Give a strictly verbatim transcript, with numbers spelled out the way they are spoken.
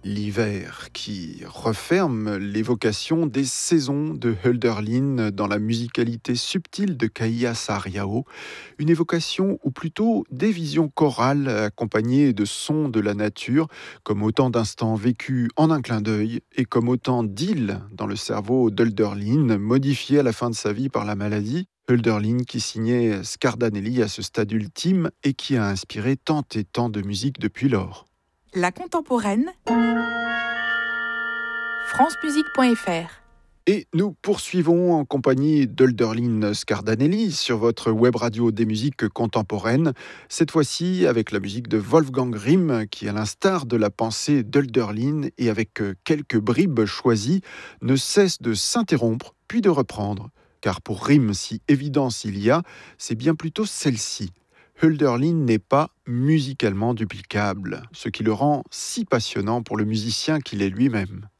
L'hiver qui referme l'évocation des saisons de Hölderlin dans la musicalité subtile de Kaia Saariaho, une évocation ou plutôt des visions chorales accompagnées de sons de la nature, comme autant d'instants vécus en un clin d'œil et comme autant d'îles dans le cerveau d'Hölderlin, modifié à la fin de sa vie par la maladie. Hölderlin qui signait Scardanelli à ce stade ultime et qui a inspiré tant et tant de musique depuis lors. La contemporaine, francemusique point f r. Et nous poursuivons en compagnie d'Hölderlin Scardanelli sur votre web radio des musiques contemporaines, cette fois-ci avec la musique de Wolfgang Rihm qui, à l'instar de la pensée d'Hölderlin et avec quelques bribes choisies, ne cesse de s'interrompre puis de reprendre. Car pour Rihm, si évidence il y a, c'est bien plutôt celle-ci. Hölderlin n'est pas musicalement duplicable, ce qui le rend si passionnant pour le musicien qu'il est lui-même.